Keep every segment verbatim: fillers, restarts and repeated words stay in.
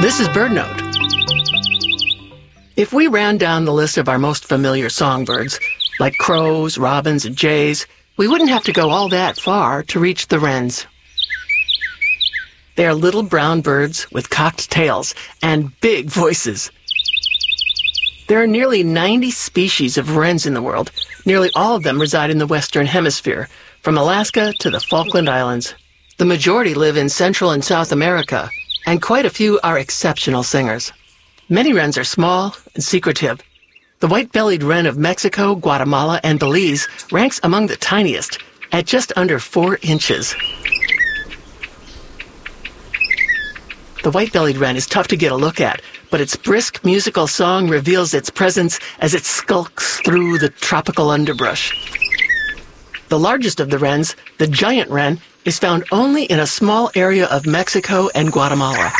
This is BirdNote. If we ran down the list of our most familiar songbirds, like crows, robins, and jays, we wouldn't have to go all that far to reach the wrens. They are little brown birds with cocked tails and big voices. There are nearly ninety species of wrens in the world. Nearly all of them reside in the Western Hemisphere, from Alaska to the Falkland Islands. The majority live in Central and South America, and quite a few are exceptional singers. Many wrens are small and secretive. The white-bellied wren of Mexico, Guatemala, and Belize ranks among the tiniest, at just under four inches. The white-bellied wren is tough to get a look at, but its brisk musical song reveals its presence as it skulks through the tropical underbrush. The largest of the wrens, the giant wren, is found only in a small area of Mexico and Guatemala.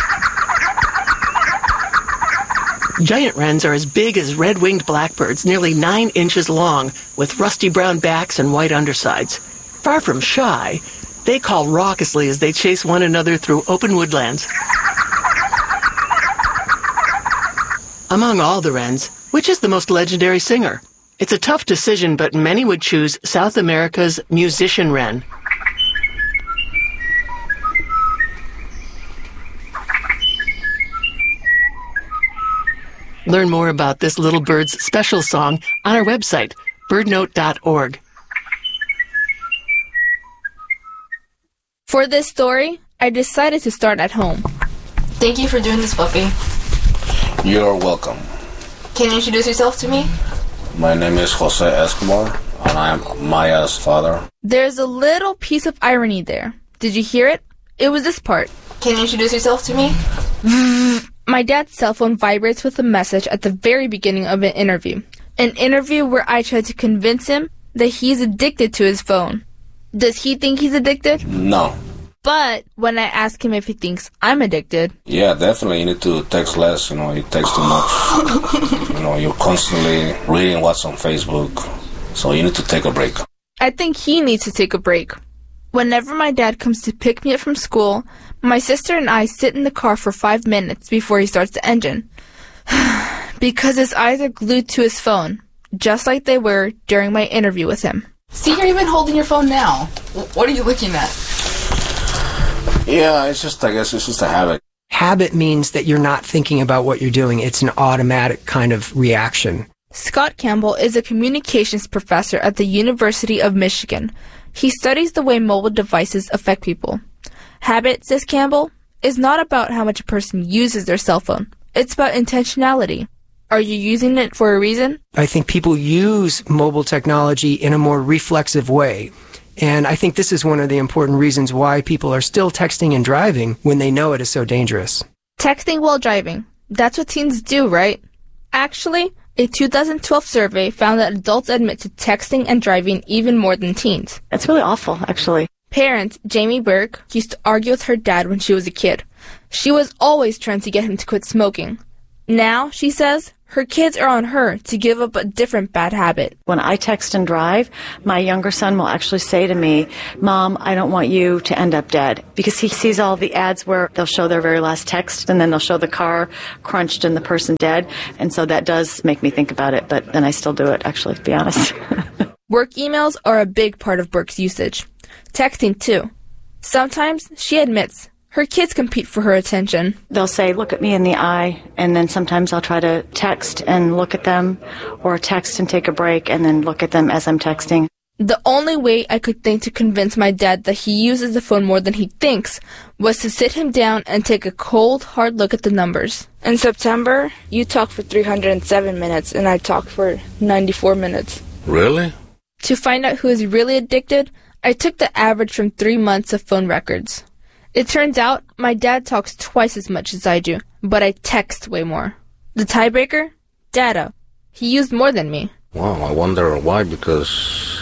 Giant wrens are as big as red-winged blackbirds, nearly nine inches long, with rusty brown backs and white undersides. Far from shy, they call raucously as they chase one another through open woodlands. Among all the wrens, which is the most legendary singer? It's a tough decision, but many would choose South America's musician wren. Learn more about this little bird's special song on our website, bird note dot org. For this story, I decided to start at home. Thank you for doing this, Puppy. You're welcome. Can you introduce yourself to me? My name is Jose Escobar, and I am Maya's father. There's a little piece of irony there. Did you hear it? It was this part. Can you introduce yourself to me? My dad's cell phone vibrates with a message at the very beginning of an interview. An interview where I tried to convince him that he's addicted to his phone. Does he think he's addicted? No. But when I ask him if he thinks I'm addicted... Yeah, definitely. You need to text less. You know, you text too much. You know, you're constantly reading what's on Facebook. So you need to take a break. I think he needs to take a break. Whenever my dad comes to pick me up from school, my sister and I sit in the car for five minutes before he starts the engine. Because his eyes are glued to his phone, just like they were during my interview with him. See, you're even holding your phone now. What are you looking at? Yeah, it's just, I guess, it's just a habit. Habit means that you're not thinking about what you're doing. It's an automatic kind of reaction. Scott Campbell is a communications professor at the University of Michigan. He studies the way mobile devices affect people. Habit, says Campbell, is not about how much a person uses their cell phone. It's about intentionality. Are you using it for a reason? I think people use mobile technology in a more reflexive way. And I think this is one of the important reasons why people are still texting and driving when they know it is so dangerous. Texting while driving. That's what teens do, right? Actually, a two thousand twelve survey found that adults admit to texting and driving even more than teens. It's really awful, actually. Parent Jamie Burke used to argue with her dad when she was a kid. She was always trying to get him to quit smoking. Now, she says, her kids are on her to give up a different bad habit. When I text and drive, my younger son will actually say to me, Mom, I don't want you to end up dead. Because he sees all the ads where they'll show their very last text and then they'll show the car crunched and the person dead. And so that does make me think about it, but then I still do it, actually, to be honest. Work emails are a big part of Burke's usage. Texting, too. Sometimes, she admits, her kids compete for her attention. They'll say, look at me in the eye, and then sometimes I'll try to text and look at them, or text and take a break and then look at them as I'm texting. The only way I could think to convince my dad that he uses the phone more than he thinks was to sit him down and take a cold, hard look at the numbers. In September, you talked for three hundred seven minutes, and I talked for ninety-four minutes. Really? To find out who is really addicted, I took the average from three months of phone records. It turns out my dad talks twice as much as I do, but I text way more. The tiebreaker? Data. He used more than me. Wow, I wonder why, because...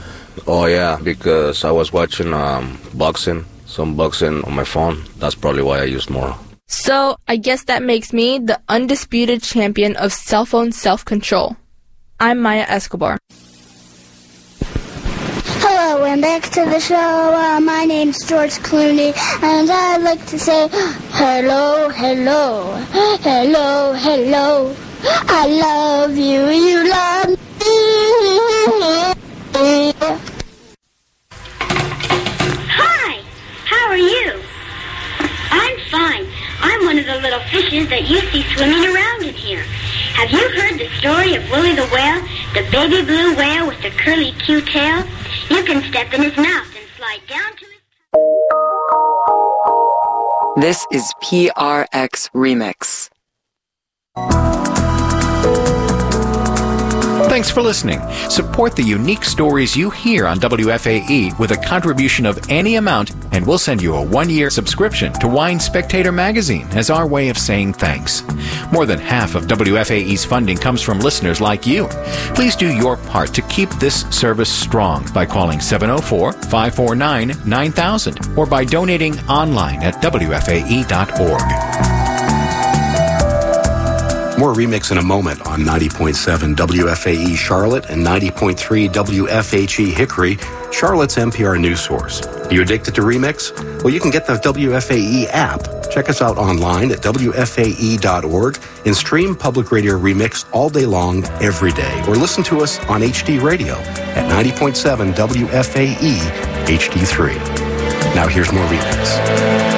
Oh yeah, because I was watching um, boxing, some boxing on my phone. That's probably why I used more. So, I guess that makes me the undisputed champion of cell phone self-control. I'm Maya Escobar. Hello, and back to the show. Uh, my name's George Clooney, and I'd like to say hello, hello, hello, hello. I love you, you love me. Hi, how are you? I'm fine. I'm one of the little fishes that you see swimming around in here. Have you heard the story of Willie the Whale, the baby blue whale with the curly Q tail? You can step in his mouth and slide down to his... This is P R X Remix. Thanks for listening. Support the unique stories you hear on W F A E with a contribution of any amount, and we'll send you a one-year subscription to Wine Spectator magazine as our way of saying thanks. More than half of W F A E's funding comes from listeners like you. Please do your part to keep this service strong by calling seven oh four, five four nine, nine thousand or by donating online at W F A E dot org. More Remix in a moment on ninety point seven W F A E Charlotte and ninety point three W F H E Hickory, Charlotte's N P R news source. Are you addicted to Remix? Well, you can get the W F A E app. Check us out online at W F A E dot org and stream Public Radio Remix all day long, every day. Or listen to us on H D Radio at ninety point seven W F A E H D three. Now here's more Remix.